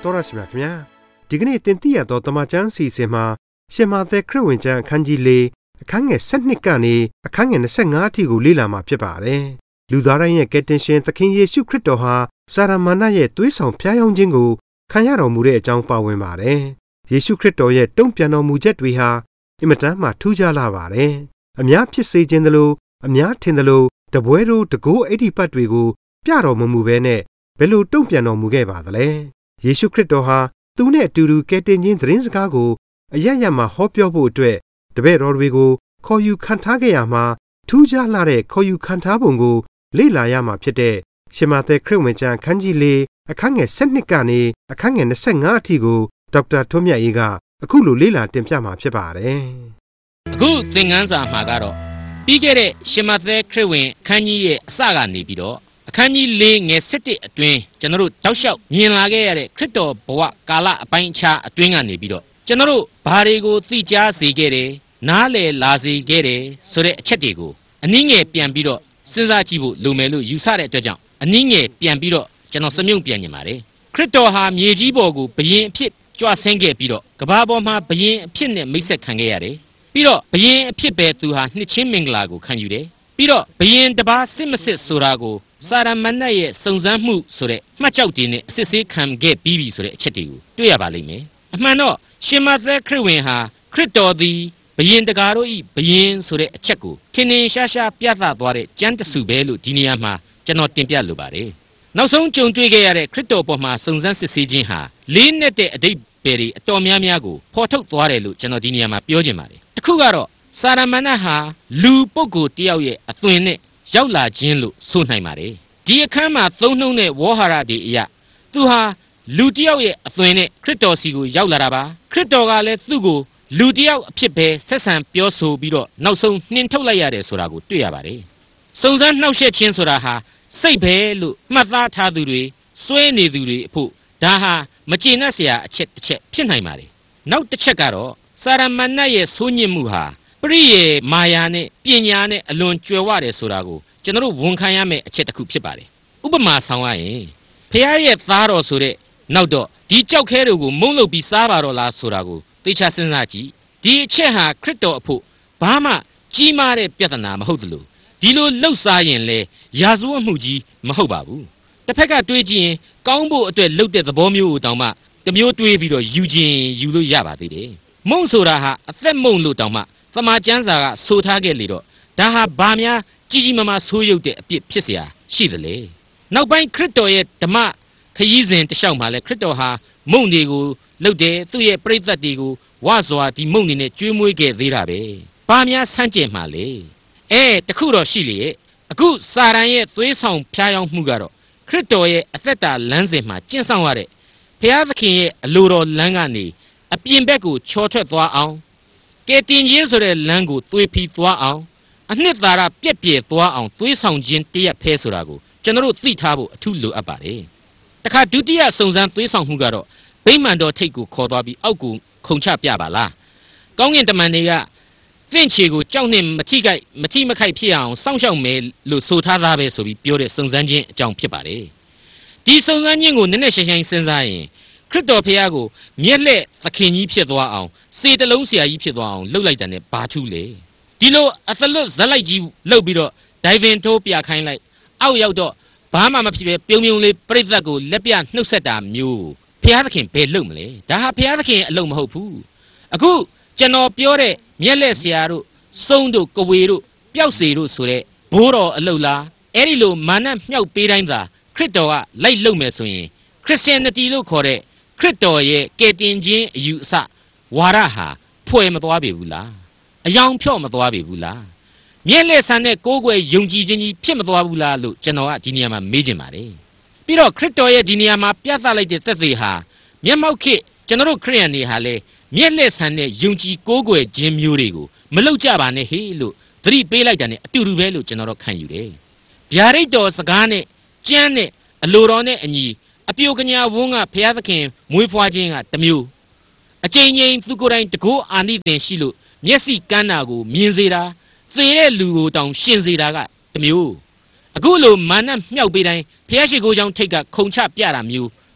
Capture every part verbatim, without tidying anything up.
တော်ရရှိမြခင်ဗျာဒီကနေ့တင်ပြရတော့တမချန်းစီစဉ်မှာရှင်မာသက်ခရစ်ဝင်ကျမ်းအခန်းကြီး၄အခန်းငယ်၁၂ကနေအခန်းငယ်၂၅အထိကိုလေ့လာမှာဖြစ်ပါတယ်လူသားတိုင်းရဲ့ကယ်တင်ရှင်သခင်ယေရှုခရစ်တော်ဟာစာရမဏေရဲ့သွေးဆောင်ဖျားယောင်းခြင်းကိုခံရတော်မူတဲ့အကြောင်းပါဝင်ပါတယ်ယေရှုခရစ်တော်ရဲ့တုံ့ပြန်တော်မူချက်တွေဟာအင်မတန်မှထူးခြားလာပါတယ်အများဖြစ်စေခြင်းသလိုအများထင်သလိုတပွဲတို့တကိုးအိဋ္ဌိပတ်တွေကိုပြတော်မမူဘဲနဲ့ဘယ်လိုတုံ့ပြန်တော်မူခဲ့ပါသလဲယေရှုခရစ်တော်ဟာသူနဲ့အတူတူကယ်တင်ခြင်းသတင်းစကားကိုအရရမှာဟောပြောဖို့အတွက်တပည့်တော်တွေကိုခေါ်ယူခံထားခဲ့ရမှာထူးခြားလာတဲ့ခေါ်ယူခံထားပုံကိုလေ့လာရမှာဖြစ်တဲ့ရှင်မာသက်ခရစ်ဝင်ကျမ်းအခန်းကြီး၄အခန်းငယ်၁၂ကနေအခန်းငယ်၂၅အထိကိုဒေါက်တာထွန်းမြတ်အေးကအခုလိုလေ့လာတင်ပြမှာဖြစ်ပါတယ်အခုသင်ခန်းစာမှာကတော့ပြီးခဲ့တဲ့ရှင်မာသက်ခရစ်ဝင်အခန်းကြီးရဲ့အစကနေပြီးတော့အခန်းကြီး၄ငယ်၁၁အတွင်းကျွန်တော်တို့တောက်လျှောက်မြင်လာခဲ့ရတဲ့ခရစ်တော်ဘဝကာလအပိုင်းအခြားအတွင်းကနေပြီးတော့ကျွန်တော်တို့ဘာတွေကိုသိကြားစေခဲ့တယ်နားလည်လာစေခဲ့တယ်ဆိုတဲ့အချက်တွေကိုအနည်းငယ်ပြန်ပြီးတော့စဉ်းစားကြည့်ဖို့လိုမယ်လို့ယူဆတဲ့အတွက်ကြောင့်အနည်းငယ်ပြန်ပြီးတော့ကျွန်တော်စမြုံပြန်ညင်ပါတယ်ခရစ်တော်ဟာမြေကြီးပေါ်ကိုဘုရင်အဖြစ်ကြွဆင်းခဲ့ပြီးတော့ကမ္ဘာပေါ်မှာဘုရင်အဖြစ်နဲ့မိတ်ဆက်ခံခဲ့ရတယ်ပြီးတော့ဘုရင်အဖြစ်ပဲသူဟာနှစ်ချင်းမင်္ဂလာကိုခံယူတယ်ပြီးတော့ဘုရင်တပါးစစ်မစစ်ဆိုတာကိုစာရမဏေရဲ့စုံစမ်းမှုဆိုတဲ့မှတ်ကြောက်တင်နဲ့အစစ်ဆေးခံခဲ့ပြီးပြီဆိုတဲ့အချက်တွေကိုတွေ့ရပါလိမ့်မယ်အမှန်တော့ရှင်မာသက်ခရစ်ဝင်ဟာခရစ်တော်သည်ဘုရင်တကားတို့ဤဘုရင်ဆိုတဲ့အချက်ကိုထင်ထင်ရှားရှားပြသသွားတဲ့ကျမ်းတစုပဲလို့ဒီနေရာမှာကျွန်တော်တင်ပြလိုပါတယ်နောက်ဆုံးကြုံတွေ့ခဲ့ရတဲ့ခရစ်တော်ပေါ်မှာစုံစမ်းစစ်ဆေးခြင်းဟာလေးနက်တဲ့အဓိပ္ပာယ်တွေအတော်များများကိုဖော်ထုတ်သွားတယ်လို့ကျွန်တော်ဒီနေရာမှာပြောချင်ပါတယ်တစ်ခုကတော့စာရမဏေဟာလူပုဂ္ဂိုလ်တယောက်ရဲ့အသွင်နဲ့ရောက်လာခြင်းလို့ဆိုနိုင်ပါတယ်ဒီအခန်းမှာသုံးနှုန်းတဲ့ဝေါ်ဟာရတွေအရာသူဟာလူတယောက်ရဲ့အသွင်နဲ့ခရစ်တော်စီကိုရောက်လာတာပါခရစ်တော်ကလည်းသူ့ကိုလူတယောက်အဖြစ်ပဲဆက်ဆံပြောဆိုပြီးတော့နောက်ဆုံးနှင်ထုတ်လိုက်ရတယ်ဆိုတာကိုတွေ့ရပါတယ်စုံစမ်းနှောက်ယှက်ခြင်းဆိုတာဟာစိတ်ပဲလို့မှတ်သားထားသူတွေစွဲနေသူတွေအဖို့ဒါဟာမကျေနပ်စရာအချက်တစ်ချက်ဖြစ်နိုင်ပါတယ်နောက်တစ်ချက်ကတော့စာရမဏေရဲ့ဆိုးညစ်မှုဟာပရိယေမာယာနဲ့ပညာနဲ့အလွန်ကြွယ်ဝတယ်ဆိုတာကိုကျွန်တော်တို့ဝန်ခံရမယ့်အချက်တစ်ခုဖြစ်ပါတယ်ဥပမာဆောင်ရရင်ဖခင်ရဲ့သားတော်ဆိုတဲ့နောက်တော့ဒီကြောက်ခဲတွေကိုမုန်းလို့ပြီးစားပါတော့လားဆိုတာကိုသိချစဉ်းစားကြည့်ဒီအချက်ဟာခရစ်တော်အဖို့ဘာမှကြီးမားတဲ့ပြဿနာမဟုတ်သလိုဒီလိုလှုပ်ရှားရင်လေရာဇဝတ်မှုကြီးမဟုတ်ပါဘူးတစ်ဖက်ကတွေးကြည့်ရင်ကောင်းဖို့အတွက်လှုပ်တဲ့သဘောမျိုးကိုတောင်မှတမျိုးတွေးပြီးတော့ယူခြင်းယူလို့ရပါသေးတယ်မုန်းဆိုတာဟာအသက်မုန်းလို့တောင်မှသမာကျမ်းစာကဆိုထားခဲ့လေတော့ဒါဟာဘာများကြီးကြီးမားမားဆိုးရုပ်တဲ့အပြစ်ဖြစ်เสียရှိတယ်လေနောက်ပိုင်းခရစ်တော်ရဲ့ဓမ္မခရီးစဉ်တစ်လျှောက်မှာလဲခရစ်တော်ဟာမုန်းတွေကိုလှုပ်တယ်သူ့ရဲ့ပရိသတ်တွေကိုဝါစွာဒီမုန်းနေနဲ့ကျွေးမွေးခဲ့သေးတာပဲဘာများဆန်းကျင်မှလဲအဲတခုတော့ရှိလေအခုစာရန်ရဲ့သွေးဆောင်ဖျားယောင်းမှုကတော့ခရစ်တော်ရဲ့အသက်တာလမ်းစဉ်မှာကျင့်ဆောင်ရတဲ့ဘုရားသခင်ရဲ့အလိုတော်လမ်းကနေအပြင်ဘက်ကိုချော်ထွက်သွားအောင်ကဲတင်ခြင်းဆိုတဲ့လမ်းကိုသွေးဖီသွားအောင်အနှစ်သာရပြက်ပြဲသွားအောင်သွေးဆောင်ခြင်းတရက်ဖဲဆိုတာကိုကျွန်တော်တို့သိထားဖို့အထူးလိုအပ်ပါတယ်တခါဒုတိယစုံစမ်းသွေးဆောင်မှုကတော့ဗိမာန်တော်ထိပ်ကိုခေါ်သွားပြီးအောက်ကိုခုန်ချပြပါလားကောင်းကင်တမန်တွေကသင်ချေကိုကြောက်နဲ့မထိခိုက်မထိမခိုက်ဖြစ်အောင်စောင့်ရှောက်မယ်လို့ဆိုထားသားပဲဆိုပြီးပြောတဲ့စုံစမ်းခြင်းအကြောင်းဖြစ်ပါတယ်ဒီစုံစမ်းခြင်းကိုနည်းနည်းရှင်းရှင်းစဉ်းစားရင်ခရစ်တော်ဖခင်ကိုမျက်လက်သခင်ကြီးဖြစ်သွားအောင်စေတလုံးဆရာကြီးဖြစ်သွားအောင်လှုပ်လိုက်တယ်နဲ့ဘာထူးလဲဒီလိုအသလွတ်ဇက်လိုက်ကြီးလှုပ်ပြီးတော့ဒိုင်ဗင်ထိုးပြခိုင်းလိုက်အောက်ရောက်တော့ဘာမှမဖြစ်ပဲပြုံပြုံလေးပြိဿတ်ကိုလက်ပြနှုတ်ဆက်တာမျိုးဖခင်သခင်ဘယ်လှုပ်မလဲဒါဟာဖခင်သခင်အလုပ်မဟုတ်ဘူးအခုကျွန်တော်ပြောတဲ့မျက်လက်ဆရာတို့စုံတို့ကဝေတို့ပျောက်စေတို့ဆိုတဲ့ဘိုးတော်အလုပ်လားအဲ့ဒီလိုမာနမြောက်ပေးတိုင်းသာခရစ်တော်ကလိုက်လှုပ်မယ်ဆိုရင်ခရစ်စတန်တီလို့ခေါ်တဲ့ခရစ်တော်ရဲ့ကယ်တင်ခြင်းအယူအဆဝါဒဟာဖွဲ့မသွားပြီဘူးလားအယောင်ဖြော့မသွားပြီဘူးလားမျက်လက်ဆန်တဲ့ကိုးကွယ်ယုံကြည်ခြင်းကြီးဖြစ်မသွားဘူးလားလို့ကျွန်တော်ကဒီနေရာမှာမေးချင်ပါတယ်ပြီးတော့ခရစ်တော်ရဲ့ဒီနေရာမှာပြသလိုက်တဲ့သက်သေဟာမျက်မှောက်ခေကျွန်တော်တို့ခရိယန်တွေဟာလေမျက်လက်ဆန်တဲ့ယုံကြည်ကိုးကွယ်ခြင်းမျိုးတွေကိုမလုပ်ကြပါနဲ့ဟေးလို့သတိပေးလိုက်တာ ਨੇ အတူတူပဲလို့ကျွန်တော်တို့ခံယူတယ်ဗျာဒိတ်တော်စကားနဲ့ကြမ်းနဲ့အလိုတော်နဲ့အညီအပြိုကညာဝန်းကဘုရားသခင်မွေးဖွားခြင်းကတမျိုးအကျဉ်းချင်းသူကိုယ်တိုင်တကောအာနိသင်ရှိလို့မျက်စိကန်းတာကိုမြင်စေတာသေတဲ့လူကိုတောင်ရှင်စေတာကတမျိုးအခုလိုမာနမြောက်ပေးတိုင်းဘုရားရှိခိုးကြောင့်ထိတ်ကခုံချပြတာမျိုး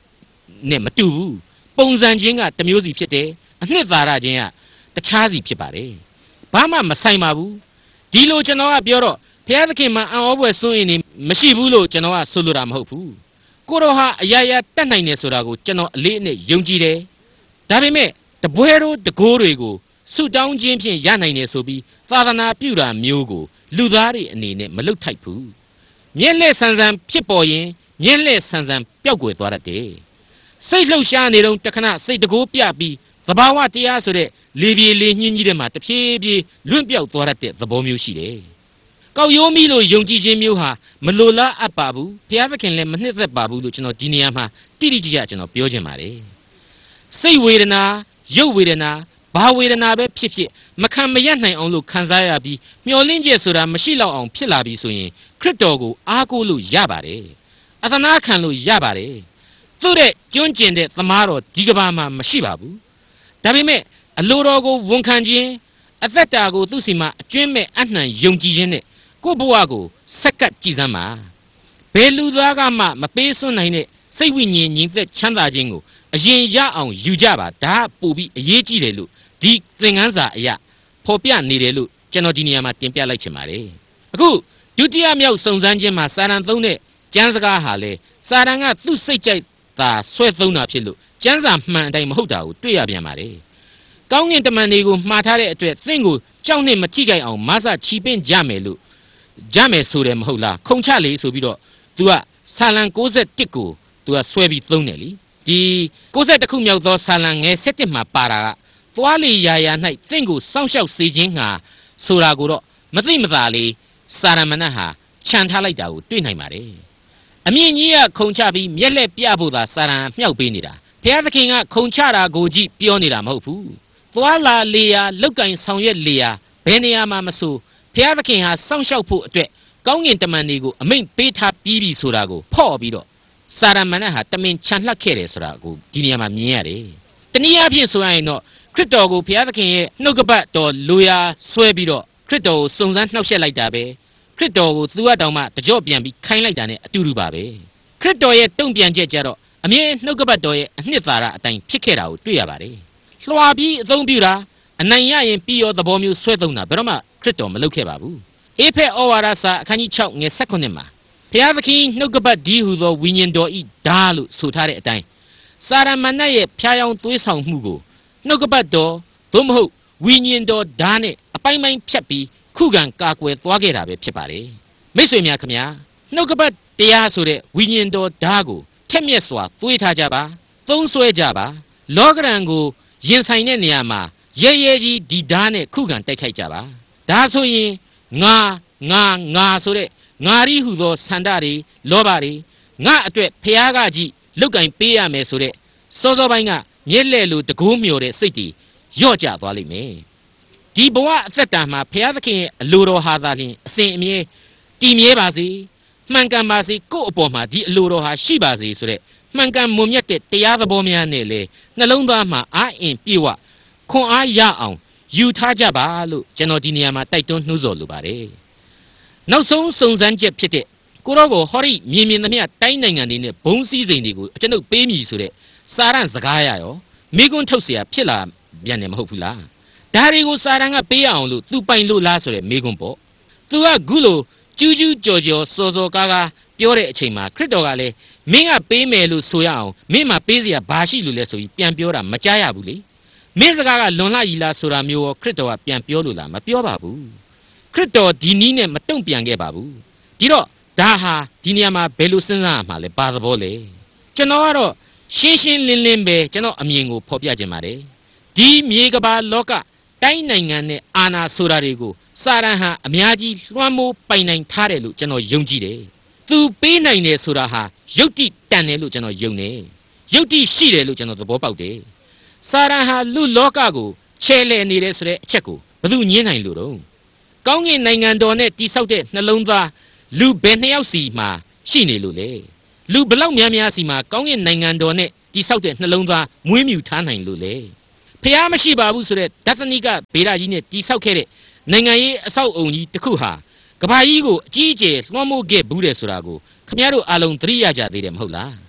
နဲ့မတူဘူးပုံစံချင်းကတစ်မျိုးစီဖြစ်တယ်အနှစ်သာရချင်းကတခြားစီဖြစ်ပါတယ်ဘာမှမဆိုင်ပါဘူးဒီလိုကျွန်တော်ကပြောတော့ဘုရားသခင်မှာအံ့ဩဖွယ်စိုးရင်နေမရှိဘူးလို့ကျွန်တော်ကဆိုလိုတာမဟုတ်ဘူးကိုတော်ဟာအရာရာတတ်နိုင်တယ်ဆိုတာကိုကျွန်တော်အလေးအနက်ယုံကြည်တယ်ဒါပေမဲ့တပွဲတို့တကိုးတွေကိုဆုတောင်းခြင်းဖြင့်ရနိုင်တယ်ဆိုပြီးသာသနာပြုတာမျိုးကိုလူသားတွေအနေနဲ့မလုပ်ထိုက်ဘူးမျက်လက်ဆန်းဆန်းဖြစ်ပေါ်ရင်မျက်လက်ဆန်းဆန်းပျောက်ကွယ်သွားတတ်တယ်စိတ်လှုပ်ရှားနေတော့တခဏစိတ်တကိုးပြပြီးသဘာဝတရားဆိုတဲ့လေပြေလေညှင်းကြီးတဲ့မှာတဖြည်းဖြည်းလွင့်ပြောက်သွားတတ်တဲ့သဘောမျိုးရှိတယ်ကောက်ရိုးမိလို့ယုံကြည်ခြင်းမျိုးဟာမလိုလားအပ်ပါဘူးဘုရားသခင်လည်းမနှစ်သက်ပါဘူးလို့ကျွန်တော်ဒီနေရာမှာတိတိကျကျကျွန်တော်ပြောချင်ပါတယ်စိတ်ဝေဒနာရုပ်ဝေဒနာဘာဝေဒနာပဲဖြစ်ဖြစ်မခံမရနိုင်အောင်လို့ခံစားရပြီးမျောလင့်ချက်ဆိုတာမရှိတော့အောင်ဖြစ်လာပြီဆိုရင်ခရစ်တော်ကိုအားကိုးလို့ရပါတယ်အသနာခံလို့ရပါတယ်သူ့တဲ့ကျွန်းကျင်တဲ့သမားတော်ဒီကဘာမှာမရှိပါဘူးဒါပေမဲ့အလိုတော်ကိုဝန်ခံခြင်းအသက်တာကိုသူ့စီမှာအကျွမ်းမဲ့အနှံယုံကြည်ခြင်းနဲ့ကိုယ့်ဘဝကိုဆက်ကပ်ကြည်စမ်းပါဘယ်လူသားကမှမပေးစွန့်နိုင်တဲ့စိတ်ဝိညာဉ်ညီသက်ချမ်းသာခြင်းကိုအရင်ရအောင်ယူကြပါဒါပို့ပြီးအရေးကြီးတယ်လို့ဒီသင်ခန်းစာအရာဖော်ပြနေတယ်လို့ကျွန်တော်ဒီနေရာမှာတင်ပြလိုက်ချင်ပါတယ်အခုဒုတိယမြောက်စုံစမ်းခြင်းမှာစာရန်သုံးတဲ့ကျမ်းစကားဟာလေစာရန်ကသူ့စိတ်ကြိုက်သာဆွဲသုံးတာဖြစ်လို့ကျမ်းစာမှန်အတိုင်းမဟုတ်တာကိုတွေ့ရပြန်ပါတယ်ကောင်းကင်တမန်တွေကိုမှားထားတဲ့အတွက်သင်ကိုကြောက်နဲ့မထိခိုက်အောင်မဆချီပင့်ကြမယ်လို့ကြမယ်ဆိုတယ်မဟုတ်လားခုံချလေဆိုပြီးတော့ तू ကဆာလံ၉၁ကို तू ကဆွဲပြီးသုံးတယ်လीဒီ၉၁ခုမြောက်သောဆာလံငယ်၁၁မှာပါတာကသွားလေရာရာ၌သင်ကိုစောင့်ရှောက်စေခြင်းဟာဆိုတာကိုတော့မသိမသာလေးစာရမဏတ်ဟာခြံထားလိုက်တာကိုတွေ့နိုင်ပါတယ်အမြင့်ကြီးကခုံချပြီးမျက်လက်ပြဖို့သာစာရန်မြောက်ပေးနေတာဘုရားသခင်ကခုံချတာကိုကြည့်ပြောနေတာမဟုတ်ဘူးသွားလာလေရာလောက်ကင်ဆောင်ရွက်လေရာဘယ်နေရာမှာမဆိုဘုရားသခင်ဟာစောင့်ရှောက်ဖို့အတွက်ကောင်းကင်တမန်တွေကိုအမိန့်ပေးထားပြီးပြီဆိုတာကိုဖော့ပြီးတော့စာရမဏတ်ဟာတမင်ခြံလှပ်ခဲ့တယ်ဆိုတာကိုဒီနေရာမှာမြင်ရတယ်တနည်းအားဖြင့်ဆိုရရင်တော့ခရစ်တော်ကိုဘုရားသခင်ရဲ့နှုတ်ကပတ်တော်လိုရာဆွဲပြီးတော့ခရစ်တော်ကိုစုံစမ်းနှောက်ယှက်လိုက်တာပဲခရစ်တော်ကိုသူ့အတောင်မှတကြော့ပြန်ပြီးခိုင်းလိုက်တာနဲ့အတူတူပါပဲခရစ်တော်ရဲ့တုံ့ပြန်ချက်ကြတော့အမြဲနှုတ်ကပတ်တော်ရဲ့အနှစ်သာရအတိုင်းဖြစ်ခဲ့တာကိုတွေ့ရပါတယ်လွှာပြီးအသုံးပြုတာအနိုင်ရရင်ပြီးရောသဘောမျိုးဆွဲသုံးတာဘယ်တော့မှခရစ်တော်မလုပ်ခဲ့ပါဘူးအေဖက်ဩဝါဒစာအခန်းကြီး၆ငယ်၁၈မှာဘုရားသခင်နှုတ်ကပတ်ဒီဟုသောဝိညာဉ်တော်ဤဓာလို့ဆိုထားတဲ့အတိုင်းစာရမဏတ်ရဲ့ဖျားယောင်းသွေးဆောင်မှုကိုနှုတ်ကပတ်တော်သို့မဟုတ်ဝိညာဉ်တော်ဓာနဲ့အပိုင်းပိုင်းဖြတ်ပြီးခုခံကာကွယ်သွားခဲ့တာပဲဖြစ်ပါတယ်မိတ်ဆွေများခင်ဗျာနှုတ်ကပတ်တရားဆိုတဲ့ဝိညာဉ်တော်ဓာကိုထက်မြက်စွာသွေးထားကြပါသုံးဆွဲကြပါလောကရန်ကိုရင်ဆိုင်တဲ့နေရာမှာရဲရဲကြီးဒီဓာနဲ့ခုခံတိုက်ခိုက်ကြပါဒါဆိုရင်ငါငါငါဆိုတဲ့ငါရီဟူသောဆန္ဒတွေလောဘတွေငါအတွက်ဖျားကကြီးလုတ်ကင်ပေးရမယ်ဆိုတဲ့စောစောပိုင်းကမျက်လဲလိုတကိုးမျောတဲ့စိတ်တွေယော့ကျသွားလိမ့်မယ်ဒီဘဝအသက်တာမှာဘုရားသခင်ရဲ့အလိုတော်ဟာသာလျှင်အစဉ်အမြဲတည်မြဲပါစေမှန်ကန်ပါစေကိုယ့်အပေါ်မှာဒီအလိုတော်ဟာရှိပါစေဆိုတဲ့မှန်ကန်မွန်မြတ်တဲ့တရားသဘောများနဲ့လေနှလုံးသားမှာအားအင်ပြေဝခွန်အားရအောင်ယူထားကြပါလို့ကျွန်တော်ဒီနေရာမှာတိုက်တွန်းနှိုးဆော်လိုပါတယ်နောက်ဆုံးစုံစမ်းချက်ဖြစ်တဲ့ကိုရောကိုဟောရိမြင်မြင်သမျှတိုင်းနိုင်ငံတွေနဲ့ဘုံစည်းစိမ်တွေကိုကျွန်ုပ်ပေးမည်ဆိုတဲ့စာရန်စကားရရောမိကွန်းထုတ်เสียဖြစ်လာပြန်တယ်မဟုတ်ဘူးလားဒါတွေကိုစာရန်ကပေးရအောင်လို့သူပိုင်လို့လားဆိုတဲ့မိကွန်းပေါ့သူကခုလိုကျူးကျူးကြော်ကြော်စောစောကားကားပြောတဲ့အချိန်မှာခရစ်တော်ကလည်းမင်းကပေးမယ်လို့ဆိုရအောင်မင်းမှာပေးเสียဘာရှိလို့လဲဆိုပြီးပြန်ပြောတာမကြားရဘူးလေမင်းစကားကလွန်လှရီလားဆိုတာမျိုးရောခရစ်တော်ကပြန်ပြောလို့လားမပြောပါဘူးခရစ်တော်ဒီနည်းနဲ့မတုံ့ပြန်ခဲ့ပါဘူးဒီတော့ဒါဟာဒီနေရာမှာဘယ်လိုစဉ်းစားရမှာလဲဘာသဘောလဲကျွန်တော်ကတော့ရှင်းရှင်းလင်းလင်းပဲကျွန်တော်အမြင်ကိုဖော်ပြခြင်းပါတယ်ဒီမြေကဘာလောကတိုင်းနိုင်ငံနဲ့အာဏာဆိုတာတွေကိုစာရန်ဟာအများကြီးလွှမ်းမိုးပိုင်နိုင်ထားတယ်လို့ကျွန်တော်ယုံကြည်တယ်သူပေးနိုင်တယ်ဆိုတာဟာယုတ်တိတန်တယ်လို့ကျွန်တော်ယုံတယ်ယုတ်တိရှိတယ်လို့ကျွန်တော်သဘောပေါက်တယ်စာရန်ဟာလူလောကကိုချဲလဲနေတယ်ဆိုတဲ့အချက်ကိုဘယ်သူညင်းနိုင်လို့တော့ကောင်းကင်နိုင်ငံတော်နဲ့တိဆောက်တဲ့နှလုံးသားလူဘယ်နှစ်ယောက်စီမှာရှိနေလို့လဲလူဘလောက်များများစီမှာကောင်းကင်နိုင်ငံတော်နဲ့တိဆောက်တဲ့နှလုံးသားမွေးမြူထားနိုင်လို့လဲဖျားမရှိပါဘူးဆိုတဲ့ဒသနိကဗေဒကြီးနဲ့တိဆောက်ခဲ့တဲ့နိုင်ငံရေးအဆောက်အုံကြီးတစ်ခုဟာကဘာကြီးကိုအကြီးအကျယ်လွှမ်းမိုးခဲ့ဘူးတယ်ဆိုတာကိုခင်ဗျားတို့အားလုံးသတိရကြသေးတယ်မဟုတ်လား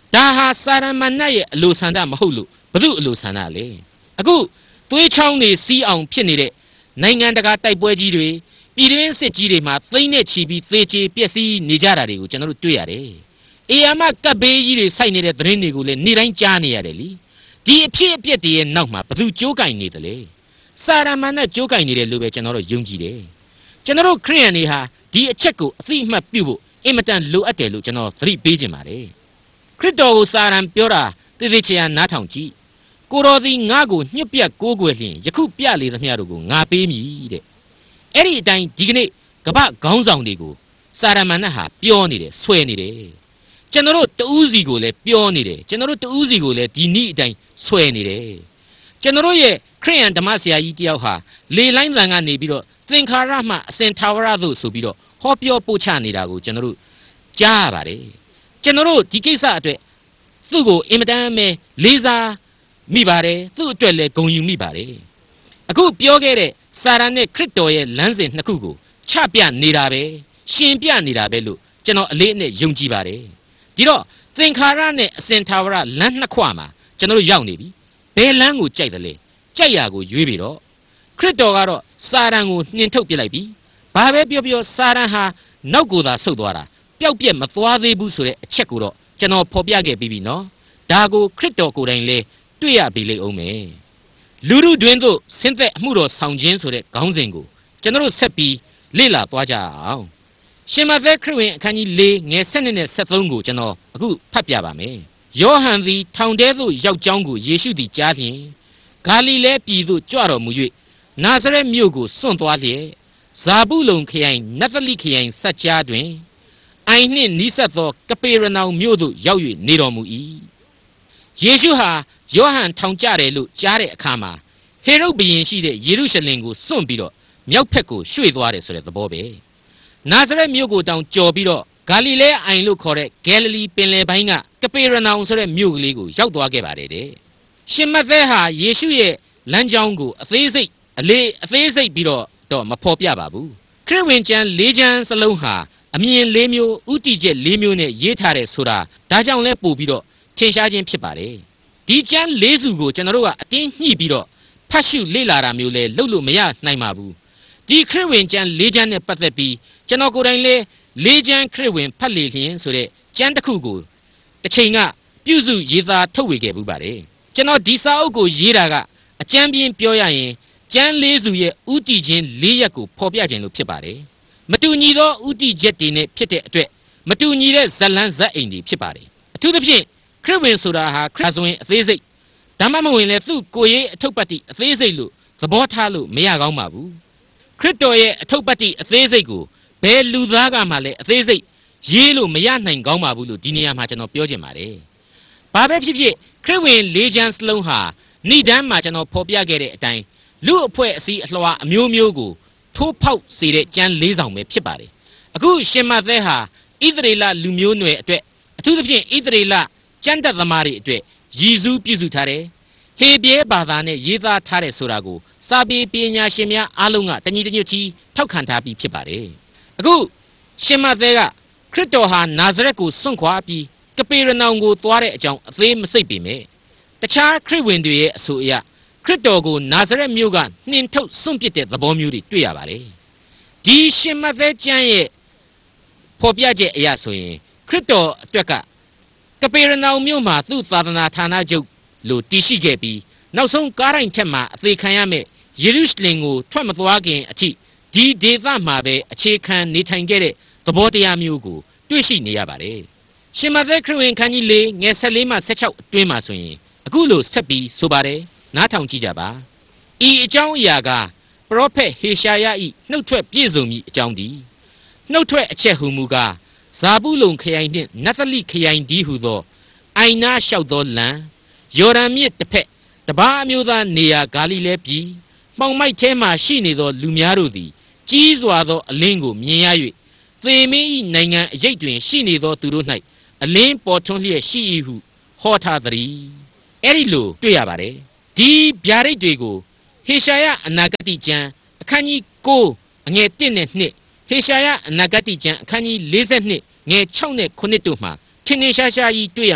ဒါဟာစာရမဏေရဲ့အလိုဆန္ဒမဟုတ်လို့ဘု து အလိုဆန္ဒလေအခုသွေးချောင်းတွေစီးအောင်ဖြစ်နေတဲ့နိုင်ငံတကာတိုက်ပွဲကြီးတွေပြည်တွင်းစစ်ကြီးတွေမှာသိမ့်နဲ့ချီပြီးသေချေပျက်စီးနေကြတာတွေကိုကျွန်တော်တို့တွေ့ရတယ်အေယာမကပ်ဘေးကြီးတွေစိုက်နေတဲ့သတင်းတွေကိုလည်းနေ့တိုင်းကြားနေရတယ်လीဒီအဖြစ်အပျက်တွေရဲ့နောက်မှာဘု து ကြိုးကင်နေတယ်လေစာရမဏေကြိုးကင်နေတယ်လို့ပဲကျွန်တော်တို့ယုံကြည်တယ်ကျွန်တော်တို့ခရိယန်တွေဟာဒီအချက်ကိုအသိအမှတ်ပြုဖို့အင်မတန်လိုအပ်တယ်လို့ကျွန်တော်သတိပေးခြင်းပါတယ်ခရစ်တော်ကိုစာရန်ပြောတာသေသေးချာနားထောင်ကြည့်ကိုတော်သည်ငါ့ကိုညှစ်ပြတ်ကိုးကွယ်လျင်ယခုပြလေသမျှတို့ကိုငါပေးမည်တဲ့အဲ့ဒီအတိုင်းဒီကနေ့ကမ္ဘာခေါင်းဆောင်တွေကိုစာရမဏေဟာပြောနေတယ်ဆွဲနေတယ်ကျွန်တော်တို့တဦးစီကိုလည်းပြောနေတယ်ကျွန်တော်တို့တဦးစီကိုလည်းဒီနေ့အတိုင်းဆွဲနေတယ်ကျွန်တော်တို့ရဲ့ခရိယန်ဓမ္မဆရာကြီးတယောက်ဟာလေလိုင်းသံကနေပြီးတော့သင်္ခါရမှအစင်ထာဝရသို့ဆိုပြီးတော့ဟောပြောပို့ချနေတာကိုကျွန်တော်တို့ကြားရပါတယ်ကျွန်တော်တို့ဒီကိစ္စအတွက်သူ့ကိုအင်မတန်ပဲလေးစားမိပါတယ်သူ့အတွက်လည်းဂုဏ်ယူမိပါတယ်အခုပြောခဲ့တဲ့စာရန်နဲ့ခရစ်တော်ရဲ့လမ်းစဉ်နှစ်ခုကိုချပြနေတာပဲရှင်ပြနေတာပဲလို့ကျွန်တော်အလေးအနက်ယုံကြည်ပါတယ်ဒီတော့သင်္ခါရနဲ့အစင်ထာဝရလမ်းနှစ်ခွမှာကျွန်တော်တို့ရောက်နေပြီဘယ်လမ်းကိုကြိုက်တယ်လဲကြိုက်ရာကိုရွေးပြီးတော့ခရစ်တော်ကတော့စာရန်ကိုနှင်ထုတ်ပြလိုက်ပြီဘာပဲပြောပြောစာရန်ဟာနောက်ကိုသာဆုတ်သွားတာပျောက်ပြက်မသွားသေးဘူးဆိုတဲ့အချက်ကိုတော့ကျွန်တော်ဖော်ပြခဲ့ပြီးပြီနော်ဒါကိုခရစ်တော်ကိုယ်တိုင်လဲတွေ့ရပြီလေအောင်မယ်လူလူတွင်သို့ဆင်းသက်အမှုတော်ဆောင်ခြင်းဆိုတဲ့ခေါင်းစဉ်ကိုကျွန်တော်တို့ဆက်ပြီးလေ့လာသွားကြအောင်ရှင်မသက်ခရစ်ဝင်အခန်းကြီး၄ငယ်၁၂နဲ့၁၃ကိုကျွန်တော်အခုဖတ်ပြပါမယ်ယောဟန်သည်ထောင်ထဲသို့ရောက်ကြောင်းကိုယေရှုသည်ကြားလျင်ဂါလိလဲပြည်သို့ကြွတော်မူ၍နာဇရက်မြို့ကိုစွန့်သွားလျက်ဇာဗုလုန်ခရိုင်နဿလိခရိုင်စัจ जाတွင်အိုင်နှင့်နီးစပ်သောကပေရနောင်မြို့သို့ရောက်၍နေတော်မူ၏ယေရှုဟာယောဟန်ထောင်ကြတယ်လို့ကြားတဲ့အခါမှာဟေရုဒ်ဘုရင်ရှိတဲ့ယေရုရှလင်ကိုစွန့်ပြီးတော့မြောက်ဘက်ကိုရွှေ့သွားတယ်ဆိုတဲ့သဘောပဲနာဇရက်မြို့ကိုတောင်ကျော်ပြီးတော့ဂါလိလဲအိုင်လို့ခေါ်တဲ့ဂဲလိလီပင်လယ်ပိုင်းကကပေရနောင်ဆိုတဲ့မြို့ကလေးကိုရောက်သွားခဲ့ပါတယ်တဲ့ရှင်မသက်ဟာယေရှုရဲ့လမ်းကြောင်းကိုအသေးစိတ်အလေးအသေးစိတ်ပြီးတော့တော့မဖော်ပြပါဘူးခရစ်ဝင်ကျမ်း၄ကျမ်းစလုံးဟာအမြင်၄မျိုးဥတီချက်၄မျိုးနဲ့ရေးထားတယ်ဆိုတာဒါကြောင့်လဲပို့ပြီးတော့ထင်ရှားခြင်းဖြစ်ပါတယ်ဒီကျမ်း၄စုကိုကျွန်တော်တို့ကအတင်းညှိပြီးတော့ဖတ်ရှုလေ့လာတာမျိုးလဲလုပ်လို့မရနိုင်ပါဘူးဒီခရစ်ဝင်ကျမ်း၄ကျမ်းနဲ့ပတ်သက်ပြီးကျွန်တော်ကိုယ်တိုင်လဲ၄ကျမ်းခရစ်ဝင်ဖတ်လေလျင်ဆိုတဲ့ကျမ်းတစ်ခုကိုတစ်ချိန်ကပြုစုရေးသားထုတ်ဝေခဲ့ပူပါတယ်ကျွန်တော်ဒီစာအုပ်ကိုရေးတာကအကျမ်းပြင်းပြောရရင်ကျမ်း၄စုရဲ့ဥတီခြင်း၄ရက်ကိုဖော်ပြခြင်းလို့ဖြစ်ပါတယ်မတူညီသောဥတီချက်တွေနဲ့ဖြစ်တဲ့အတွက်မတူညီတဲ့ဇလန်းဇက်အိမ်တွေဖြစ်ပါတယ်အထူးသဖြင့်ခရစ်ဝင်ဆိုတာဟာခရစ်ဆိုရင်အသေးစိတ်ဓမ္မမဝင်လဲသူ့ကိုယ်ရေးအထုပ်ပတ်တိအသေးစိတ်လို့သဘောထားလို့မရကောင်းပါဘူးခရစ်တော်ရဲ့အထုပ်ပတ်တိအသေးစိတ်ကိုဘယ်လူသားကမှလည်းအသေးစိတ်ရေးလို့မရနိုင်ကောင်းပါဘူးလို့ဒီနေရာမှာကျွန်တော်ပြောချင်ပါတယ်ဘာပဲဖြစ်ဖြစ်ခရစ်ဝင်၄ကျမ်းစလုံးဟာဏိဒန်းမှာကျွန်တော်ဖော်ပြခဲ့တဲ့အတိုင်းလူအဖွဲ့အစည်းအလွှာအမျိုးမျိုးကိုထိုးဖောက်စေတဲ့ကျမ်း၄ဆောင်ပဲဖြစ်ပါတယ်အခုရှင်မသက်ဟာဣသရေလလူမျိုးနွယ်အတွက်အထူးသဖြင့်ဣသရေလကျမ်းတက်သမားတွေအတွက်ရည်စူးပြုစုထားတယ်ဟေဘရဲဘာသာနဲ့ရေးသားထားတယ်ဆိုတာကိုစာပေပညာရှင်များအားလုံးကတညီတညွတ်ကြီးထောက်ခံထားပြီးဖြစ်ပါတယ်အခုရှင်မသဲကခရစ်တော်ဟာနာဇရက်ကိုစွန့်ခွာပြီးကပေရနောင်ကိုသွားတဲ့အကြောင်းအသေးမစိတ်ပေမဲ့တခြားခရစ်ဝင်တွေရဲ့အဆိုအရခရစ်တော်ကိုနာဇရက်မြို့ကနှင်ထုတ်စွန့်ပစ်တဲ့သဘောမျိုးတွေတွေ့ရပါတယ်ဒီရှင်မသဲကျမ်းရဲ့ဖော်ပြချက်အရဆိုရင်ခရစ်တော်အတွက်ကကပေရနောင်မြို့မှာသူ့သာသနာဌာနချုပ်လို့တည်ရှိခဲ့ပြီးနောက်ဆုံးကားတိုင်းထက်မှာအသေးခံရမဲ့ယေရုရှလင်ကိုထွက်မသွားခင်အထိဒီဒေသမှာပဲအခြေခံနေထိုင်ခဲ့တဲ့သဘောတရားမျိုးကိုတွေ့ရှိနေရပါတယ်ရှင်မသက်ခရစ်ဝင်ခန်းကြီး၄ငယ်၁၄မှ၁၆အတွင်းမှာဆိုရင်အခုလိုဆက်ပြီးဆိုပါတယ်နားထောင်ကြည့်ကြပါဤအကြောင်းအရာကပရောဖက်ဟေရှာယ၏နှုတ်ထွက်ပြည့်စုံမည်အကြောင်းဒီနှုတ်ထွက်အချက်ဟူမူကားဇာဗုလုန်ခရိုင်နှင့်နဿလိခရိုင်ဒီဟုသောအိုင်နာလျှောက်သောလမ်းယော်ဒန်မြစ်တစ်ဖက်တပါးအမျိုးသားနေရာဂါလိလဲပြည်မှောင်မိုက်ထဲမှရှိနေသောလူများတို့သည်ကြီးစွာသောအလင်းကိုမြင်ရ၍သေမင်း၏နိုင်ငံအရေးတွင်ရှိနေသောသူတို့၌အလင်းပေါ်ထွန်းလျက်ရှိ၏ဟုဟောထားသည်အဲ့ဒီလိုတွေ့ရပါတယ်ဒီဗျာဒိတ်တွေကိုဟေရှာယအနာဂတိကျမ်းအခန်းကြီး၉အငယ်၁နဲ့၂ဟေရှာယအနာဂတိကျမ်းအခန်းကြီး၄၂ငယ်၆နဲ့၉တို့မှာထင်ထင်ရှားရှားကြီးတွေ့ရမှာ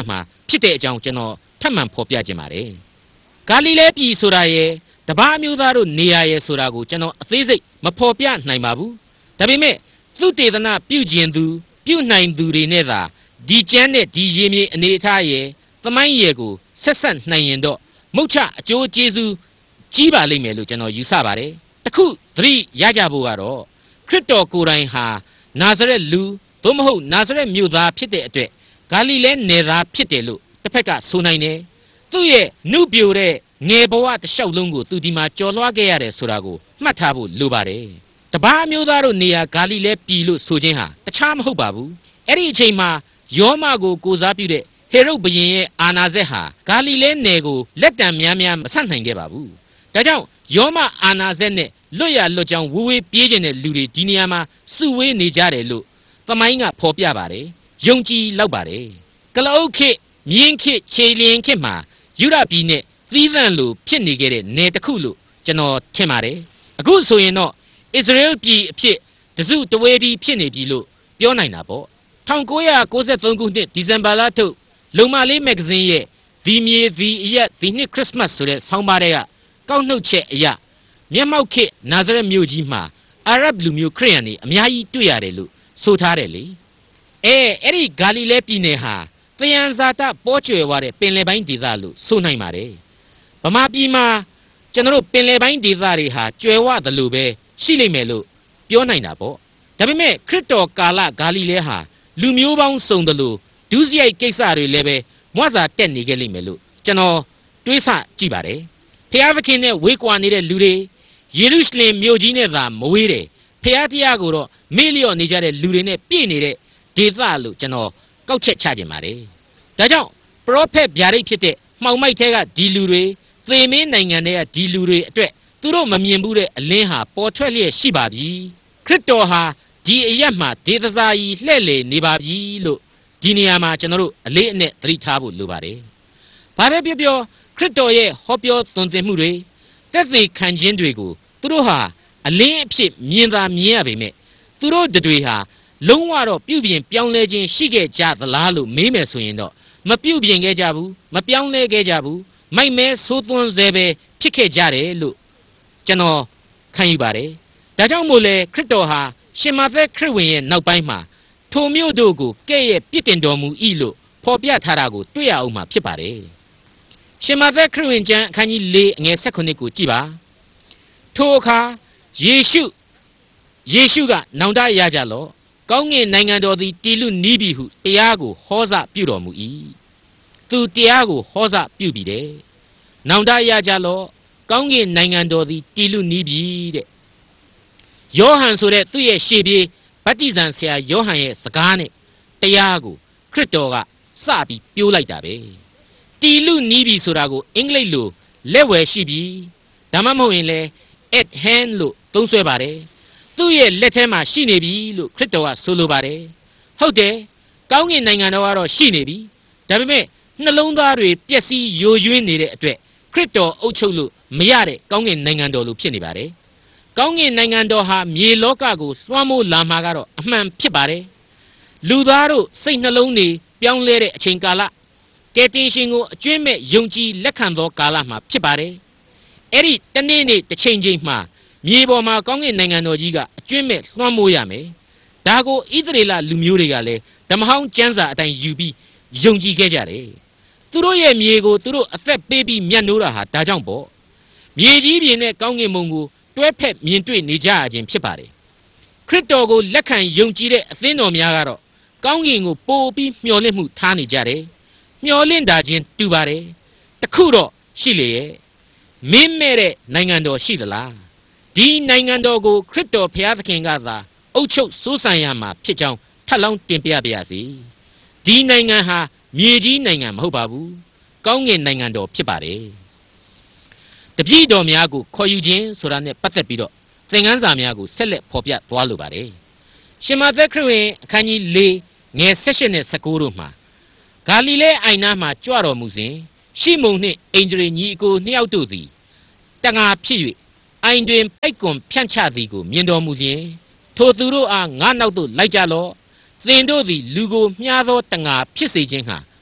ဖြစ်တဲ့အကြောင်းကျွန်တော်ထပ်မံဖော်ပြခြင်းပါတယ်ဂါလိလဲပြည်ဆိုတာရဲ့တပါးမျိုးသားတို့နေရာရဲ့ဆိုတာကိုကျွန်တော်အသေးစိတ်မဖော်ပြနိုင်ပါဘူးဒါပေမဲ့သူတေသနာပြုကျင်သူပြုနိုင်သူတွေနဲ့သာဒီကျမ်းနဲ့ဒီရေမြေအနေအထားရဲ့သမိုင်းရဲ့ကိုဆက်ဆက်နိုင်ရင်တော့မုတ်ချအကျိုးကျေးဇူးကြီးပါလိမ့်မယ်လို့ကျွန်တော်ယူဆပါတယ်တခုသတိရကြဖို့ကတော့ခရစ်တော်ကိုယ်တိုင်ဟာနာဇရက်လူသို့မဟုတ်နာဇရက်မြို့သားဖြစ်တဲ့အတွက်ဂါလိလဲနယ်သားဖြစ်တယ်လို့တစ်ဖက်ကဆိုနိုင်တယ်သူ့ရဲ့နှုတ်ပြိုတဲ့ငယ်ဘဝတစ်လျှောက်လုံးကိုသူဒီမှာကြော်လွှားခဲ့ရတယ်ဆိုတာကိုမှတ်ထားဖို့လိုပါတယ်တပါးမျိုးသားတို့နေရာဂါလိလဲပြည်လို့ဆိုခြင်းဟာတခြားမဟုတ်ပါဘူးအဲ့ဒီအချိန်မှာယောမကိုကိုစားပြုတဲ့ဟေရုဘုရင်ရဲ့အာဏာစက်ဟာဂါလိလဲနယ်ကိုလက်တံများများမဆန့်နိုင်ခဲ့ပါဘူးဒါကြောင့်ယောမအာဏာစက်နဲ့လွတ်ရလွတ်ကြောင်းဝေးဝေးပြေးကျင်တဲ့လူတွေဒီနေရာမှာစုဝေးနေကြတယ်လို့သမိုင်းကဖော်ပြပါတယ်ယုံကြည်လောက်ပါတယ်ကလအုတ်ခေမြင်းခေခြေလျင်ခေမှာယူရပြည်နဲ့သီးသန့်လိုဖြစ်နေခဲ့တဲ့နယ်တစ်ခုလို့ကျွန်တော်ထင်ပါတယ်အခုဆိုရင်တော့အစ္စရေးပြည်အဖြစ်တစုတဝေဒီဖြစ်နေပြီလို့ပြောနိုင်တာပေါ့၁၉၉၃ခုနှစ်ဒီဇင်ဘာလထုတ်လုံမလေးမဂ္ဂဇင်းရဲ့ဒီမြေဒီအရက်ဒီနှစ်ခရစ်စမတ်ဆိုတဲ့ဆောင်းပါးတွေကကောက်နှုတ်ချက်အရာမျက်မှောက်ခေနာဇရက်မြို့ကြီးမှာအာရဗ်လူမျိုးခရစ်ယာန်တွေအများကြီးတွေ့ရတယ်လို့ဆိုထားတယ်လေအဲအဲ့ဒီဂါလိလဲပြည်နယ်ဟာသယံဇာတပေါ်ကျွယ်ဝတဲ့ပင်လယ်ပိုင်းဒေသလို့ဆိုနိုင်ပါတယ်ဗမာပြည်မှာကျွန်တော်တို့ပင်လယ်ပိုင်းဒေသတွေဟာကျွယ်ဝသလိုပဲရှိလိမ့်မယ်လို့ပြောနိုင်တာပေါ့ဒါပေမဲ့ခရစ်တော်ကာလဂါလိလဲဟာလူမျိုးပေါင်းစုံသလိုဒုစရိုက်ကိစ္စတွေလည်းပဲမွားစာတက်နေခဲ့လိမ့်မယ်လို့ကျွန်တော်တွေးဆကြည့်ပါတယ်ဖျားသခင်နဲ့ဝေးကွာနေတဲ့လူတွေယေရုရှလင်မြို့ကြီးနဲ့သာမဝေးတယ်ဖျားတရားကိုတော့မေ့လျော့နေကြတဲ့လူတွေနဲ့ပြည့်နေတဲ့ဒေသလို့ကျွန်တော်ကောက်ချက်ချခြင်းပါတယ်ဒါကြောင့်ပရောဖက်ဗျာဒိတ်ဖြစ်တဲ့မှောင်မိုက်ထဲကဒီလူတွေသေမင်းနိုင်ငံတွေကဒီလူတွေအတွက်သူတို့မမြင်ဘူးတဲ့အလင်းဟာပေါ်ထွက်လျက်ရှိပါပြီခရစ်တော်ဟာဒီအရက်မှာဒေသစာကြီးလှဲ့လေနေပါပြီလို့ဒီနေရာမှာကျွန်တော်တို့အလေးအနက်သတိထားဖို့လိုပါတယ်ဘာပဲပြောပြောခရစ်တော်ရဲ့ဟောပြောသွန်သင်မှုတွေသက်သေခံခြင်းတွေကိုသူတို့ဟာအလင်းအဖြစ်မြင်သာမြင်ရပေမဲ့သူတို့တွေဟာလုံးဝတော့ပြုပြင်ပြောင်းလဲခြင်းရှိခဲ့ကြသလားလို့မေးမယ်ဆိုရင်တော့မပြုပြင်ခဲ့ကြဘူးမပြောင်းလဲခဲ့ကြဘူးမိုက်မဲဆိုးသွန်းစေပဲဖြစ်ခဲ့ကြတယ်လို့ကျွန်တော်ခံယူပါတယ်ဒါကြောင့်မို့လဲခရစ်တော်ဟာရှင်မသက်ခရစ်ဝင်ရဲ့နောက်ပိုင်းမှာထိုမျိုးတို့ကိုကဲ့ရဲ့ပြစ်တင်တော်မူ၏လို့ဖော်ပြထားတာကိုတွေ့ရအောင်မှာဖြစ်ပါတယ်ရှင်မသက်ခရစ်ဝင်ကျမ်းအခန်းကြီး၄အငယ်၁၉ကိုကြည့်ပါထိုအခါယေရှုယေရှုကနောင်တရကြလော့ကောင်းကင်နိုင်ငံတော်သည်တည်လူနီးပြီဟုတရားကိုဟောစပြုတော်မူ၏သူတရားကိုဟောစပြုပြီတဲ့နောင်တရကြလော့ကောင်းကင်နိုင်ငံတော်သည်တည်လူနီးပြီတဲ့ယောဟန်ဆိုတဲ့သူ့ရဲ့ရှေ့ပြေးဗတ္တိဇံဆရာယောဟန်ရဲ့စကားနဲ့တရားကိုခရစ်တော်ကစပြီးပြိုးလိုက်တာပဲတီလူနီးပြီဆိုတာကိုအင်္ဂလိပ်လိုလက်ဝယ်ရှိပြီဒါမှမဟုတ်ရင်လဲ at hand လို့သုံးဆွဲပါတယ်သူ့ရဲ့လက်ထဲမှာရှိနေပြီလို့ခရစ်တော်ကဆိုလိုပါတယ်ဟုတ်တယ်ကောင်းကင်နိုင်ငံတော်ကတော့ရှိနေပြီဒါပေမဲ့နှလုံးသားတွေပျက်စီးယိုယွင်းနေတဲ့အတွက်ခရစ်တော်အုပ်ချုပ်လို့မရတဲ့ကောင်းကင်နိုင်ငံတော်လို့ဖြစ်နေပါတယ်ကောင်းကင်နိုင်ငံတော်ဟာမြေလောကကိုလွှမ်းမိုးလာမှာကတော့အမှန်ဖြစ်ပါတယ်လူသားတို့စိတ်နှလုံးတွေပြောင်းလဲတဲ့အချိန်ကာလကယ်တင်ရှင်ကိုအကျွင့်မဲ့ယုံကြည်လက်ခံသောကာလမှာဖြစ်ပါတယ်အဲ့ဒီတနေ့နေ့တစ်ချိန်ချိန်မှာမြေပေါ်မှာကောင်းကင်နိုင်ငံတော်ကြီးကအကျွင့်မဲ့လွှမ်းမိုးရမယ်ဒါကိုဣသရေလလူမျိုးတွေကလည်းဓမ္မဟောင်းကျမ်းစာအတိုင်းယူပြီးယုံကြည်ခဲ့ကြတယ်သူတို့ရဲ့မြေကိုသူတို့အသက်ပေးပြီးမြတ်နိုးတာဟာဒါကြောင့်ပေါ့မြေကြီးပြင်နဲ့ကောင်းကင်ဘုံကိုတွဲဖက်မြင်တွေ့နေကြရခြင်းဖြစ်ပါတယ်ခရစ်တော်ကိုလက်ခံယုံကြည်တဲ့အသင်းတော်များကတော့ကောင်းကင်ကိုပို့ပြီးမျှော်လင့်မှုထားနေကြတယ်မျှော်လင့်တာချင်းတူပါတယ်တခုတော့ရှိလေရဲ့မင်းမဲ့တဲ့နိုင်ငံတော်ရှိသလားဒီနိုင်ငံတော်ကိုခရစ်တော်ဘုရားသခင်ကသာအုပ်ချုပ်စိုးစံရမှာဖြစ်ကြောင်းထပ်လောင်းတင်ပြပါရစေဒီနိုင်ငံဟာမြေကြီးနိုင်ငံမဟုတ်ပါဘူးကောင်းကင်နိုင်ငံတော်ဖြစ်ပါတယ်တပည့်တော်များကိုခေါ်ယူခြင်းဆိုတာနဲ့ပတ်သက်ပြီးတော့သင်ခန်းစာများကိုဆက်လက်ဖော်ပြသွားလိုပါတယ်ရှင်မသက်ခရစ်ဝင်အခန်းကြီး၄ငယ်၁၈နဲ့၁၉တို့မှာဂါလိလဲအိုင်နာမှာကြွတော်မူစဉ်ရှီမုန်နှင့်အိန္ဒြေညီအကိုနှစ်ယောက်တို့သည်တငါဖြစ်၍အိုင်တွင်ပိုက်ကွန်ဖြန့်ချသည်ကိုမြင်တော်မူလျင်ထိုသူတို့အားငါနောက်သို့လိုက်ကြလော့သင်တို့သည်လူကိုမြားသောတငါဖြစ်စေခြင်းဟာ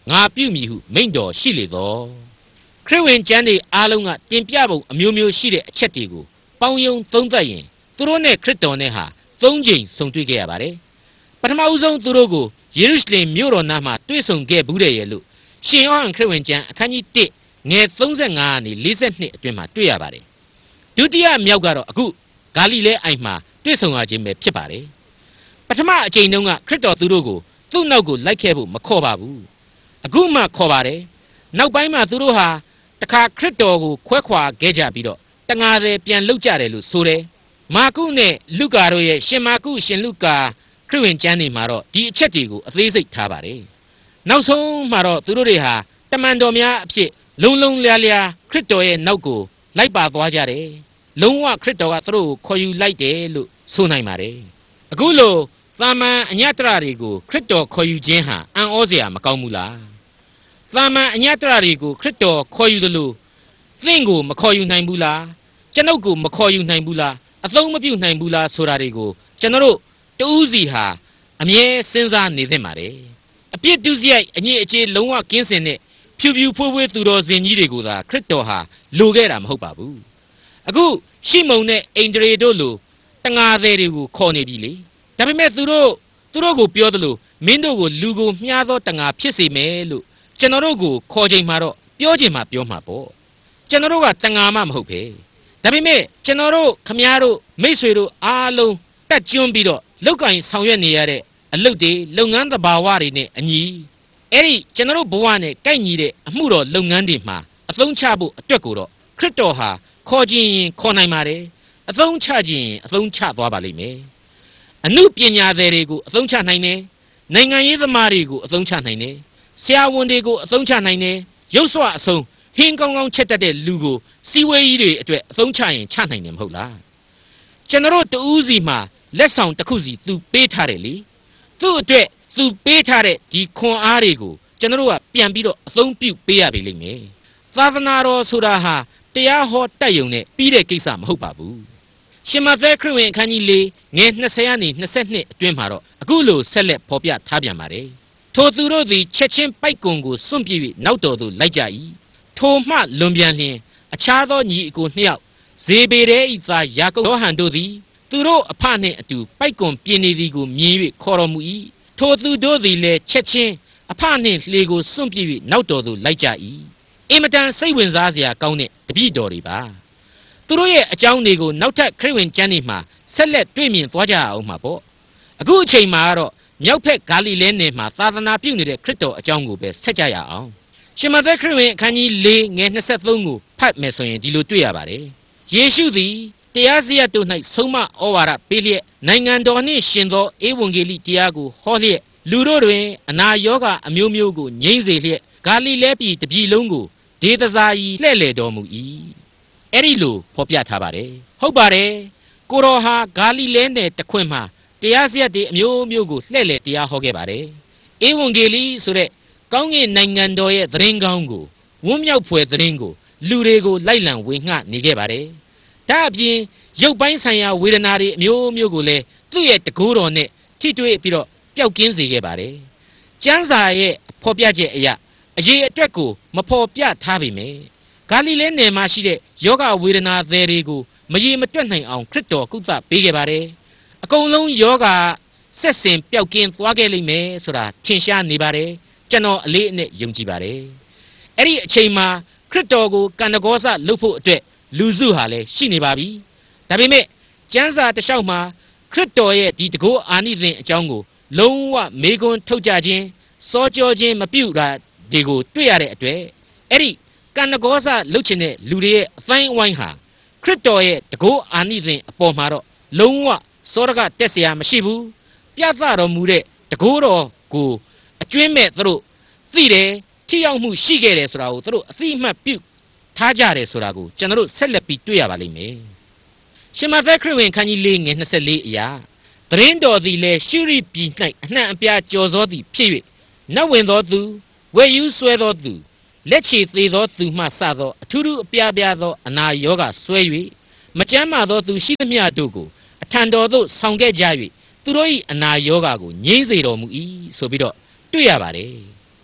ငါပြုမိဟုမိန့်တော်ရှိလေသောခရစ်ဝင်ကျမ်းတွေအားလုံးကတင်ပြပုံအမျိုးမျိုးရှိတဲ့အချက်တွေကိုပေါင်းယုံသုံးသပ်ရင်သူတို့နဲ့ခရစ်တော်နဲ့ဟာသုံးချိန်ဆုံတွေ့ခဲ့ရပါတယ်ပထမဦးဆုံးသူတို့ကိုယေရုရှလင်မြို့တော်နားမှာတွေ့ဆုံခဲ့ဘူးတဲ့ရဲ့လို့ရှင်ယောဟန်ခရစ်ဝင်ကျမ်းအခန်းကြီးတစ်ငယ်သုံးဆယ့်ငါကနေလေးဆယ့်နှစ်အတွင်းမှာတွေ့ရပါတယ်ဒုတိယမြောက်ကတော့အခုဂါလိလဲအိုင်မှာတွေ့ဆုံရခြင်းပဲဖြစ်ပါတယ်ပထမအချိန်တုန်းကခရစ်တော်သူတို့ကိုသူ့နောက်ကိုလိုက်ခဲ့ဖို့မခေါ်ပါဘူးအခုမှခေါ်ပါတယ်နောက်ပိုင်းမှာသူတို့ဟာတခါခရစ်တော်ကိုခွဲခွာခဲ့ကြပြီးတော့တငါးတယ်ပြန်လှုပ်ကြတယ်လို့ဆိုတယ်မာကုနဲ့လုကာတို့ရဲ့ရှင်မာကုရှင်လုကာခရစ်ဝင်ကျမ်းတွေမှာတော့ဒီအချက်တွေကိုအသေးစိတ်ထားပါတယ်နောက်ဆုံးမှာတော့သူတို့တွေဟာတမန်တော်များအဖြစ်လုံလုံလျားလျားခရစ်တော်ရဲ့နောက်ကိုလိုက်ပါသွားကြတယ်လုံးဝခရစ်တော်ကသူတို့ကိုခေါ်ယူလိုက်တယ်လို့ဆိုနိုင်ပါတယ်အခုလိုသာမန်အညတရတွေကိုခရစ်တော်ခေါ်ယူခြင်းဟာအံ့ဩစရာမကောင်းဘူးလားသာမန်အညတရတွေကိုခရစ်တော်ခေါ်ယူတယ်လို့သင်ကိုမခေါ်ယူနိုင်ဘူးလားကျွန်ုပ်ကိုမခေါ်ယူနိုင်ဘူးလားအသုံးမပြုနိုင်ဘူးလားဆိုတာတွေကိုကျွန်တော်တို့တူးစီဟာအမြဲစဉ်းစားနေသင့်ပါတယ်အပြစ်ဒုစရိုက်အညစ်အကြေးလုံးဝကင်းစင်တဲ့ဖြူဖြူဖွေးဖွေးသူတော်စင်ကြီးတွေကိုသာခရစ်တော်ဟာလိုခဲ့တာမဟုတ်ပါဘူးအခုရှိမုန်နဲ့အိန္ဒြေတို့လိုတငါးသည်တွေကိုခေါ်နေပြီလေဒါပေမဲ့သူတို့သူတို့ကိုပြောသလိုမင်းတို့ကိုလူကိုမျှားသောတငါဖြစ်စေမယ်လို့ကျွန်တော်တို့ကိုခေါ်ချိန်မှာတော့ပြောချိန်မှာပြောမှာပေါ့ကျွန်တော်တို့ကတငါမှမဟုတ်ပဲဒါပေမဲ့ကျွန်တော်တို့ခမည်းတော်မိတ်ဆွေတို့အားလုံးတက်ကျွန်းပြီးတော့လောက်ကင်ဆောင်ရွက်နေရတဲ့အလုပ်တွေလုပ်ငန်းသဘာဝတွေနဲ့အညီအဲ့ဒီကျွန်တော်တို့ဘဝနဲ့ကိုက်ညီတဲ့အမှုတော်လုပ်ငန်းတွေမှာအသုံးချဖို့အတွက်ကိုတော့ခရစ်တော်ဟာခေါ်ခြင်းခေါ်နိုင်ပါတယ်အသုံးချခြင်းအသုံးချသွားပါလိမ့်မယ်အမှုပညာတွေကိုအသုံးချနိုင်တယ်နိုင်ငံရေးသမားတွေကိုအသုံးချနိုင်တယ်ဆရာဝန်တွေကိုအသုံးချနိုင်တယ်ရုပ်စွအဆုံးဟင်းကောင်းကောင်းချက်တတ်တဲ့လူကိုစီဝေးကြီးတွေအတွက်အသုံးချရင်ချနိုင်တယ်မဟုတ်လားကျွန်တော်တို့တူးစီမှာလက်ဆောင်တစ်ခုစီသူပေးထားတယ်လေသူ့အတွက်သူပေးထားတဲ့ဒီခွန်အားတွေကိုကျွန်တော်တို့ကပြန်ပြီးတော့အသုံးပြုပေးရပြီလိမ့်မယ်သာသနာတော်ဆိုတာဟာတရားဟောတတ်ရုံနဲ့ပြီးတဲ့ကိစ္စမဟုတ်ပါဘူးရှင်မဿဲခရစ်ဝင်အခန်းကြီး၄ငယ်၂၀ကနေ၂၂အတွင်းမှာတော့အခုလိုဆက်လက်ဖော်ပြထားပြန်ပါတယ်ထိုသူတို့သည်ချက်ချင်းပိုက်ကွန်ကိုစွန့်ပြေးပြီးနောက်တော်သို့လိုက်ကြ၏ထိုမှလွန်ပြန်လျင်အခြားသောညီအကိုနှစ်ယောက်ဇေဘေဒဲ၏သားယာကုပ်ယောဟန်တို့သည်သူတို့အဖနှင့်အတူပိုက်ကွန်ပြင်းနေသည်ကိုမြင်၍ခေါ်တော်မူ၏ထိုသူတို့သည်လည်းချက်ချင်းအဖနှင့်လှေကိုစွန့်ပြေးပြီးနောက်တော်သို့လိုက်ကြ၏အင်မတန်စိတ်ဝင်စားစရာကောင်းတဲ့တပည့်တော်တွေပါသူတို့ရဲ့အကြောင်းတွေကိုနောက်ထပ်ခရစ်ဝင်ကျမ်းတွေမှာဆက်လက်တွေ့မြင်သွားကြအောင်မှာပေါ့အခုအချိန်မှာတော့မြောက်ဖက်ဂါလိလဲနယ်မှာသာသနာပြုနေတဲ့ခရစ်တော်အကြောင်းကိုပဲဆက်ကြရအောင်ရှင်မဿဲခရစ်ဝင်အခန်းကြီး၄ငယ်၂၃ကိုဖတ်မယ်ဆိုရင်ဒီလိုတွေ့ရပါတယ်ယေရှုသည်တရားစရပ်တို့၌ဆုံးမဩဝါဒပေးလျက်နိုင်ငံတော်နှင့်ရှင်သောဧဝံဂေလိတရားကိုဟောလျက်လူတို့တွင်အနာရောဂါအမျိုးမျိုးကိုငြိမ်းစေလျက်ဂါလိလဲပြည်တပြည်လုံးကိုဒေသစာကြီးလှည့်လည်တော်မူ၏အဲ့ဒီလိုဖော်ပြထားပါတယ်ဟုတ်ပါတယ်ကိုတော်ဟာဂါလိလဲနယ်တခွင်မှာတရားစရပ်တွေအမျိုးမျိုးကိုလှည့်လည်တရားဟောခဲ့ပါတယ်ဧဝံဂေလိဆိုတဲ့ကောင်းကင်နိုင်ငံတော်ရဲ့သတင်းကောင်းကိုဝန်းမြောက်ဖွယ်သတင်းကိုလူတွေကိုလိုက်လံဝေငှနေခဲ့ပါတယ်ဒါအပြင်ရုပ်ပိုင်းဆိုင်ရာဝေဒနာတွေအမျိုးမျိုးကိုလည်းသူ့ရဲ့တကူတော်နဲ့ထိတွေ့ပြီးတော့ပျောက်ကင်းစေခဲ့ပါတယ်ကျမ်းစာရဲ့ဖော်ပြချက်အရအရေးအတွက်ကိုမဖော်ပြထားပေမယ့်ဂါလိလဲနယ်မှာရှိတဲ့ယောဂဝေဒနာသည်တွေကိုမရေမတွက်နိုင်အောင်ခရစ်တော်ကုသပေးခဲ့ပါတယ်အကုန်လုံးယောဂဆက်စင်ပျောက်ကင်းသွားခဲ့လိမ့်မယ်ဆိုတာထင်ရှားနေပါတယ်ကျွန်တော်အလေးအနက်ယုံကြည်ပါတယ်အဲ့ဒီအချိန်မှာခရစ်တော်ကိုကန္တကောစလုပ်ဖို့အတွက်လူစုဟာလည်းရှိနေပါပြီဒါပေမဲ့ကျမ်းစာတစ်လျှောက်မှာခရစ်တော်ရဲ့ဒီတကောအာနိသင်အကြောင်းကိုလုံးဝမေခွန်းထုတ်ကြခြင်းစောကြောခြင်းမပြုတာဒီကိုတွေ့ရတဲ့အတွက်အဲ့ဒီကန္တကောစလုပ်ချင်တဲ့လူတွေရဲ့အတိုင်းအဝိုင်းဟာခရစ်တော်ရဲ့တကောအာနိသင်အပေါ်မှာတော့လုံးဝစောရကတက်เสียမရှိဘူးပြသတော်မူတဲ့တကောတော်ကိုအကျွင်းမဲ့သူတို့သိတယ်ထိရောက်မှုရှိခဲ့တယ်ဆိုတာကိုသူတို့အသိအမှတ်ပြုထားကြတယ်ဆိုတာကိုကျွန်တော်တို့ဆက်လက်ပြီးတွေ့ရပါလိမ့်မယ်ရှင်မဿဲခရစ်ဝင်ခန်းကြီး၄ငယ်၂၄အရာသတင်းတော်သည်လည်းရှုရိပြည်၌အနှံ့အပြားကြော်စောသည်ဖြစ်၍နတ်ဝင်သောသူဝယ်ယူဆွဲသောသူလက်ချေသေးသောသူမှစသောအထူးထူးအပြားပြားသောအနာရောဂါဆွဲ၍မကြမ်းမာသောသူရှိသမျှတို့ကိုအထံတော်သို့ဆောင်ခဲ့ကြ၍သူတို့၏အနာရောဂါကိုငြိမ်းစေတော်မူ၏ဆိုပြီးတော့တွေ့ရပါတယ်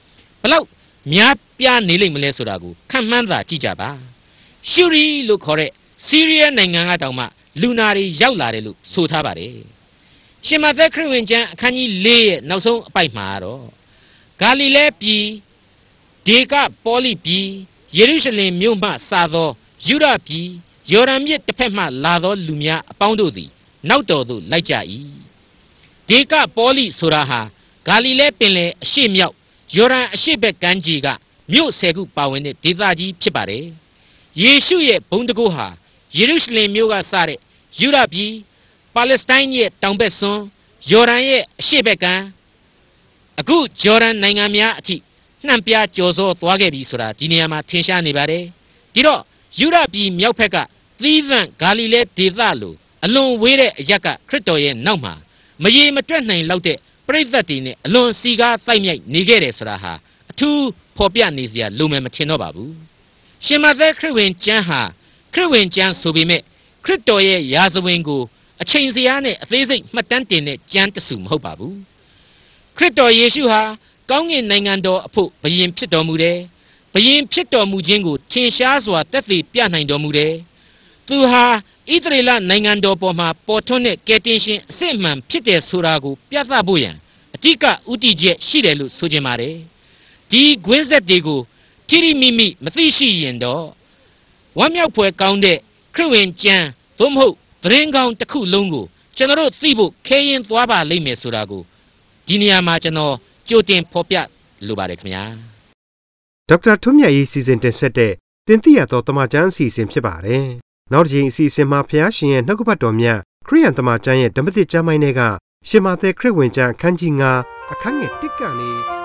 ဘလောက်များပြားနေလိမ့်မလဲဆိုတာကိုခံမှန်းသာကြည့်ကြပါရှူရီလို့ခေါ်တဲ့ဆီးရီးယားနိုင်ငံကတောင်မှလူနာတွေရောက်လာတယ်လို့ဆိုထားပါတယ်ရှင်မသက်ခရစ်ဝင်ကျမ်းအခန်းကြီး၄ရဲ့နောက်ဆုံးအပိုက်မှာတော့ဂါလိလဲပြည်ဒေကပေါလိပြည်ယေရုရှလင်မြို့မှစသောယူဒပြည်ယော်ဒန်မြစ်တစ်ဖက်မှလာသောလူများအပေါင်းတို့သည်နောက်တော်သို့လိုက်ကြ၏ဒေကပေါလိဆိုတာဟာဂါလိလဲပင်လယ်အရှေ့မြောက်ယော်ဒန်အရှေ့ဘက်ကမ်းခြေကမြို့ဆယ်ခုပါဝင်တဲ့ဒေသကြီးဖြစ်ပါတယ်ယေရှုရဲ့ဘုန်းတကုဟာယေရုရှလင်မြို့ကစတဲ့ယူဒပြည်ပါလက်စတိုင်းရဲ့တောင်ဘက်စွန်းယော်ဒန်ရဲ့အရှေ့ဘက်ကမ်းအခုဂျော်ဒန်နိုင်ငံများအထိနှံ့ပြားကျော်စောသွားခဲ့ပြီဆိုတာဒီနေရာမှာထင်ရှားနေပါတယ်ဒီတော့ယူဒပြည်မြောက်ဘက်ကသီးသန့်ဂါလိလဲဒေသလိုအလွန်ဝေးတဲ့အရက်ကခရစ်တော်ရဲ့နောက်မှာမရေမတွက်နိုင်လောက်တဲ့ပရိသတ်တွေနဲ့အလွန်စီကားတိုက်မြိုက်နေခဲ့တယ်ဆိုတာဟာအထူးဖော်ပြနေစရာလိုမယ်မထင်တော့ပါဘူးရှင်မသက်ခရစ်ဝင်ကျမ်းဟာခရစ်ဝင်ကျမ်းဆိုပေမဲ့ခရစ်တော်ရဲ့ရာဇဝင်ကိုအချိန်စရာနဲ့အသေးစိတ်မှတ်တမ်းတင်တဲ့ကျမ်းတစုမဟုတ်ပါဘူးခရစ်တော်ယေရှုဟာကောင်းကင်နိုင်ငံတော်အဖို့ဘုရင်ဖြစ်တော်မူတယ်ဘုရင်ဖြစ်တော်မူခြင်းကိုထင်ရှားစွာသက်သေပြနိုင်တော်မူတယ်သူဟာဣသရေလနိုင်ငံတော်ပေါ်မှာပေါ်ထွန်းတဲ့ကယ်တင်ရှင်အစစ်အမှန်ဖြစ်တယ်ဆိုတာကိုပြသဖို့ရန်အဓိကဥတီချက်ရှိတယ်လို့ဆိုချင်ပါတယ်ဒီကွင်းဆက်တွေကိုထိရိမိမိမသိရှိရင်တော့ဝမ်းမြောက်ဖွယ်ကောင်းတဲ့ခရစ်ဝင်ကျမ်းသို့မဟုတ်သတင်းကောင်းတစ်ခုလုံးကိုကျွန်တော်တို့သိဖို့ခဲရင်သွားပါလိမ့်မယ်ဆိုတာကိုဒီနေရာမှာကျွန်တော်ကြိုတင်ဖော်ပြလိုပါတယ်ခင်ဗျာဒေါက်တာထွန်းမြတ်ရေးစီစဉ်တင်ဆက်တဲ့တင်ပြရသောတမန်ကျမ်းအစီအစဉ်ဖြစ်ပါတယ်နောက်တစ်ချိန်အစီအစဉ်မှာဖျားရှင်ရဲ့နှုတ်ကပတ်တော်မြတ်ခရိယန်တမန်ကျမ်းရဲ့ဓမ္မသစ်ကျမ်းပိုင်းတွေကရှင်မသက်ခရစ်ဝင်ကျမ်းအခန်းကြီး၅အခန်းငယ်၁ကနေ